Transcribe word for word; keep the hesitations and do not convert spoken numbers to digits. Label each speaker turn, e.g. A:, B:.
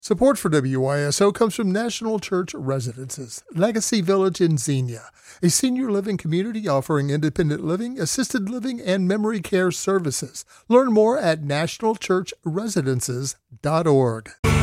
A: Support for W Y S O comes from National Church Residences, Legacy Village in Xenia, a senior living community offering independent living, assisted living, and memory care services. Learn more at national church residences dot org.